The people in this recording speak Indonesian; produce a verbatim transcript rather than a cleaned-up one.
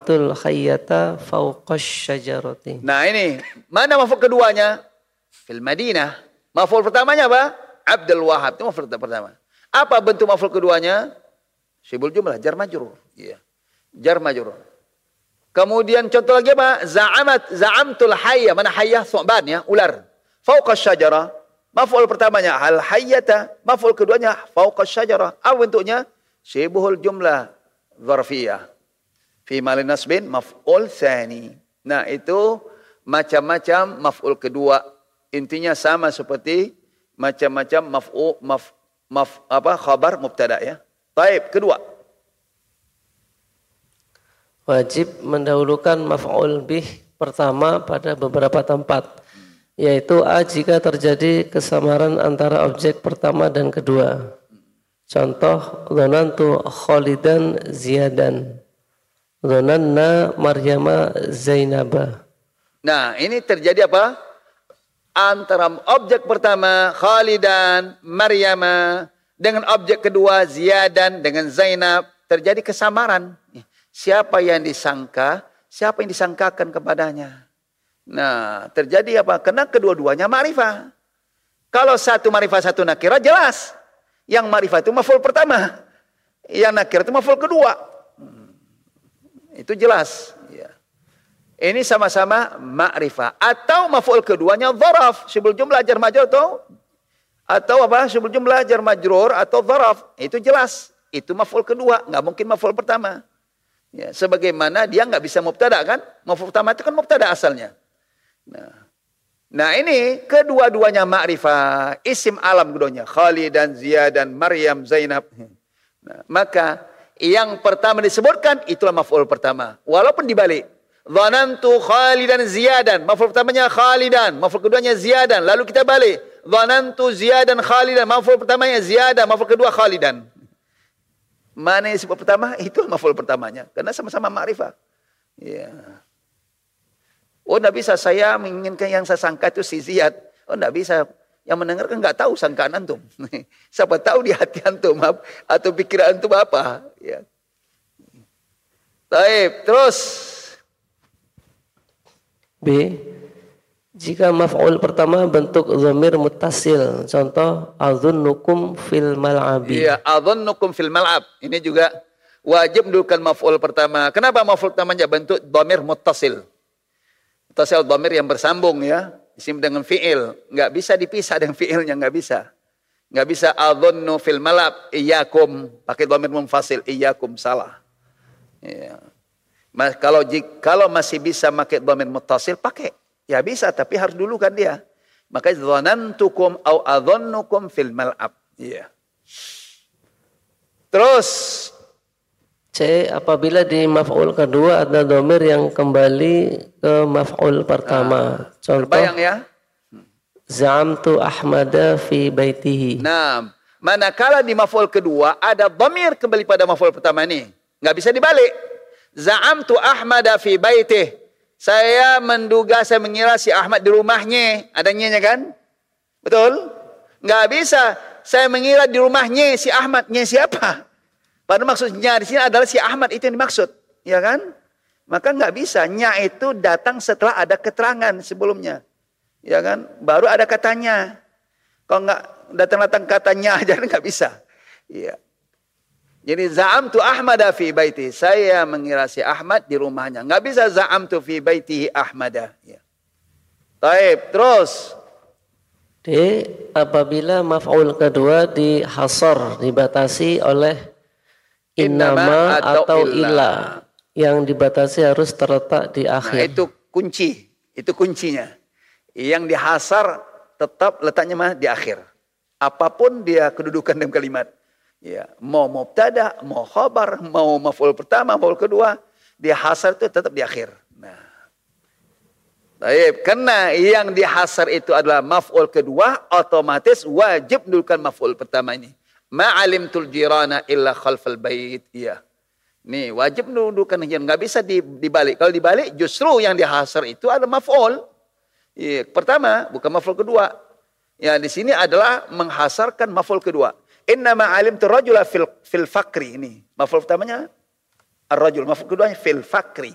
za'amtul hayyata fawqash syajarati. Nah ini, mana maf'ul keduanya? Fil Madinah. Maf'ul pertamanya apa? Abdul Wahab, itu maf'ul pertama. Apa bentuk maf'ul keduanya? Syibul jumlah, jar majrur. Iya. Jar majrur. Kemudian contoh lagi apa? Za'amat, za'amtul hayya. Mana hayya? Thu'ban ya, ular. Fawqash syajarah. Maf'ul pertamanya al hayyata, maf'ul keduanya fawqash syajarah. Apa bentuknya? Syibhul jumlah dzarfiyah. Fi malin nasbin maf'ul tsani. Nah, itu macam-macam maf'ul kedua. Intinya sama seperti macam-macam maf'ul maf, maf apa khabar mubtada ya. Baik, kedua. Wajib mendahulukan maf'ul bih pertama pada beberapa tempat. Yaitu A jika terjadi kesamaran antara objek pertama dan kedua. Contoh, dhanantu Khalidan Ziyadan. Dhananna Maryama Zainaba. Nah, ini terjadi apa? Antara objek pertama Khalidan, Maryama dengan objek kedua Ziyadan dengan Zainab terjadi kesamaran. Siapa yang disangka, siapa yang disangkakan kepadanya. Nah, terjadi apa? Karena kedua-duanya ma'rifah. Kalau satu ma'rifah, satu nakirah, jelas. Yang ma'rifah itu maf'ul pertama. Yang nakirah itu maf'ul kedua. Hmm. Itu jelas. Ya. Ini sama-sama ma'rifah. Atau maf'ul keduanya dzaraf. Syibul jumlah jar majrur atau atau apa? Syibul jumlah jar majrur atau dzaraf. Itu jelas. Itu maf'ul kedua. Nggak mungkin maf'ul pertama. Ya, sebagaimana dia nggak bisa mubtada kan? Maf'ul pertama itu kan mubtada asalnya. Nah, nah ini kedua-duanya ma'rifah, isim alam keduanya, Khalid dan Ziyad dan Maryam Zainab. Nah, maka yang pertama disebutkan itulah maf'ul pertama, walaupun dibalik. Dhanantu Khalidan Ziyadan, maf'ul pertamanya Khalidan, maf'ul keduanya Ziyadan. Lalu kita balik, dhanantu Ziyadan Khalidan, maf'ul pertamanya Ziyadan, maf'ul kedua Khalidan. Mana yang disebut pertama? Itu maf'ul pertamanya, karena sama-sama ma'rifah. Ya. Oh, tidak bisa, saya menginginkan yang saya sangka itu si Ziyad. Oh, tidak bisa. Yang mendengar kan nggak tahu sangkaan antum. Siapa tahu di hati antum atau pikiran antum apa. Ya. Baik, terus. B. Jika maf'ul pertama bentuk dhamir muttasil. Contoh, adhunnukum fil mal'abi. Iya, adhunnukum fil mal'ab. Ini juga wajib mendulukan maf'ul pertama. Kenapa maf'ul pertamanya bentuk dhamir muttasil? Muttasil dhamir yang bersambung ya, isim dengan fi'il, nggak bisa dipisah dengan fi'ilnya, nggak bisa, nggak bisa adhunnu fil malab iyyakum pakai dhamir munfasil iyyakum salah. Ya. Mas, kalau kalau masih bisa pakai dhamir muttasil pakai, ya bisa, tapi harus dulu kan dia. Makanya dhanantukum au adhunnukum fil malab. Iya. Terus C. Apabila di maf'ul kedua ada dhamir yang kembali ke maf'ul pertama. Nah, contoh, terbayang ya? Za'amtu Ahmada fi baitihi. Nah, manakala di maf'ul kedua ada dhamir kembali pada maf'ul pertama ini, nggak bisa dibalik. Za'amtu Ahmada fi baitihi. Saya menduga, saya mengira si Ahmad di rumahnya. Ada nya kan? Betul? Nggak bisa. Saya mengira di rumahnya si Ahmad. Nya siapa? Padahal maksudnya di sini adalah si Ahmad, itu yang dimaksud, ya kan? Maka nggak bisa. Nya itu datang setelah ada keterangan sebelumnya, ya kan? Baru ada katanya. Kalau nggak datang-datang katanya aja nggak bisa. Iya. Jadi za'amtu Ahmada fi baiti. Saya mengira si Ahmad di rumahnya. Nggak bisa za'amtu fi baitihi Ahmada. Ya. Taib. Terus. D. Apabila maf'ul kedua dihasar, dibatasi oleh innama atau, atau illa, yang dibatasi harus terletak di akhir. Nah, itu kunci, itu kuncinya. Yang dihasar tetap letaknya mah di akhir. Apapun dia kedudukan dalam kalimat. Ya, mau mubtada, mau khabar, mau maf'ul pertama, maf'ul kedua, dia hasar itu tetap di akhir. Nah. Baik, karena yang dihasar itu adalah maf'ul kedua, otomatis wajib mendulukan maf'ul pertama ini. Ma'alimtul jirana illa khalfal bait. Iya. Nih, wajib mendudukan yang nggak bisa dibalik. Kalau dibalik justru yang dihasar itu adalah maf'ul. Iya, pertama, bukan maf'ul kedua. Ya, di sini adalah menghasarkan maf'ul kedua. Inna ma'alimtul rajula fil fil fakri ini. Maf'ul pertamanya ar-rajul, maf'ul keduanya fil fakri.